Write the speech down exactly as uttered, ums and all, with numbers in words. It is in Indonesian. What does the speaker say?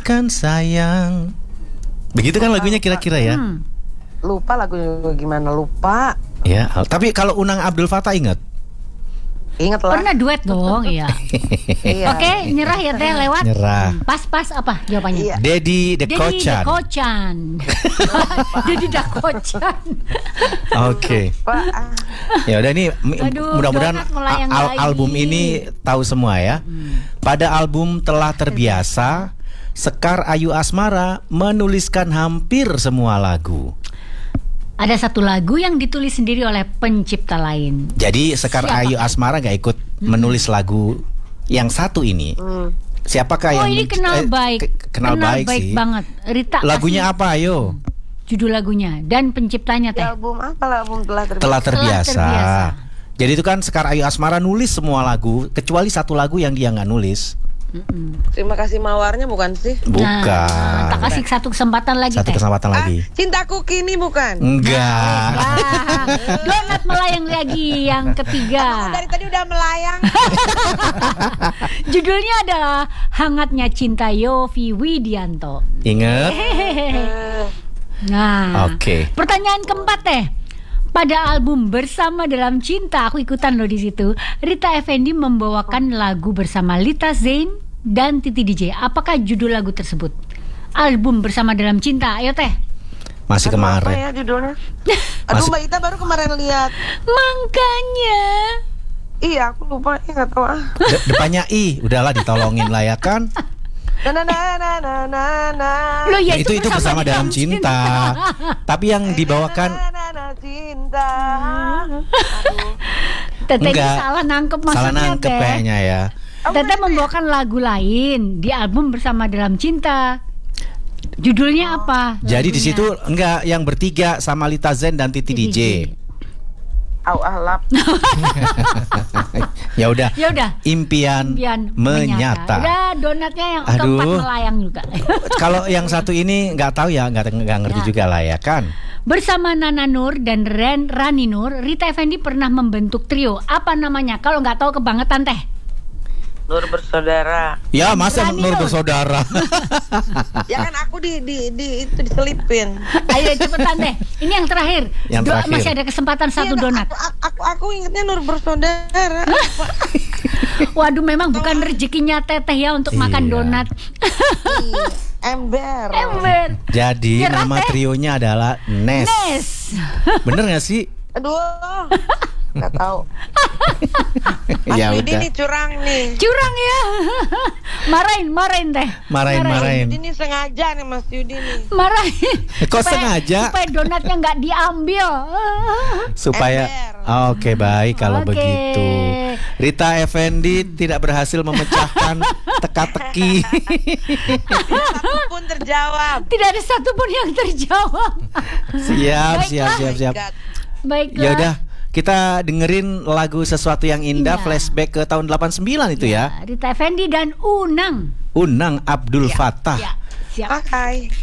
menuliskan sayang. Begitu kan lagunya kira-kira ya? Hmm. Lupa lagunya gimana, lupa. Ya, tapi kalau Unang Abdul Fattah ingat? Ingat lah. Pernah duet dong, iya. Iya. Oke, nyerah ya teh, lewat. Nyerah. Pas-pas apa jawabannya? Iya. Dedi Dedi Dekochan. Dekochan. Dedi Dekochan. Oke. Pak, ah. Ya udah nih, mi- Aduh, mudah-mudahan donat melayang-layang. al- album ini tahu semua ya. Pada album Telah Terbiasa, Sekar Ayu Asmara menuliskan hampir semua lagu. Ada satu lagu yang ditulis sendiri oleh pencipta lain. Jadi Sekar Siapa? Ayu Asmara gak ikut menulis lagu yang satu ini. Hmm. Siapakah Oh yang ini men- kenal eh, baik, ke- kenal, baik, sih. banget. Rita Lagunya kasih apa ayo? judul lagunya dan penciptanya Di teh. album apa lah, album telah terbiasa. Telah terbiasa. Terbiasa. Jadi itu kan Sekar Ayu Asmara nulis semua lagu kecuali satu lagu yang dia nggak nulis. Mm-mm. Terima kasih mawarnya bukan sih? Bukan. Nah, tak kasih satu kesempatan lagi Satu teh. kesempatan lagi. Ah, cintaku kini bukan. Enggak. Ah, donat melayang lagi yang ketiga. Dari tadi udah melayang. Judulnya adalah Hangatnya Cinta Yovie Widianto. Ingat? Eh, Nah, Oke. pertanyaan keempat teh. Pada album Bersama Dalam Cinta, aku ikutan loh di situ. Rita Effendy membawakan lagu bersama Lita Zain dan Titi D J. Apakah judul lagu tersebut? Album Bersama Dalam Cinta. Ayo teh. Masih aduh, apa kemarin. ya judulnya? Aduh, Masih- Mbak Ita baru kemarin lihat. Makanya. Iya, aku lupa, ya nggak tahu ah. De- depannya I, udahlah ditolongin lah ya kan. Na na na na na na na. Loh ya, itu itu bersama dalam cinta. Tapi yang dibawakan Na na na cinta. Aduh. Teteh ini enggak. salah nangkep maksudnya Salah nangkep teh. kayaknya ya. Teteh membawakan lagu lain di album Bersama Dalam Cinta. Judulnya apa? Jadi di lagunya? situ enggak yang bertiga sama Lita Zen dan Titi D J. Au ahlap. Ya udah. Ya udah. Impian, Impian menyata. Udah donatnya yang Aduh. keempat melayang juga. Kalau yang satu ini nggak tahu ya, nggak nggak ngerti Ya. juga lah ya kan. Bersama Nana Nur dan Ren Rani Nur, Rita Effendy pernah membentuk trio. Apa namanya? Kalau nggak tahu kebangetan teh. Nur bersaudara. Ya masa Rani Nur Nur. bersaudara. Ya kan aku di di di itu diselipin. Ayo cepetan deh. Ini yang terakhir. Yang Do- terakhir. Masih ada kesempatan satu Iya, donat. Aku, aku aku ingetnya Nur bersaudara. Waduh, memang bukan rezekinya teteh ya untuk makan Iya. donat. Iya, ember. Ember. Jadi Nyerah, nama teh. trionya adalah Nes. Nes. Bener nggak sih? Aduh. Nggak tahu. Mas Ya Yudi udah. nih curang nih. Curang ya. Marahin, marahin teh. Marahin, marahin. Yudi nih sengaja nih Mas Yudi nih. Marahin. Kok Supaya- sengaja? Supaya donatnya nggak diambil. Supaya Ember. oke baik kalau Oke. begitu. Rita Effendy tidak berhasil memecahkan teka-teki. Satu pun terjawab. Tidak ada satupun yang terjawab. Siap, Baiklah. siap, siap, siap. Oh my God. Baiklah. Ya udah, kita dengerin lagu Sesuatu yang Indah, Iya. flashback ke tahun delapan puluh sembilan itu ya. Rita Effendy dan Unang. Unang Abdul Fattah. Ya, siap. Hai.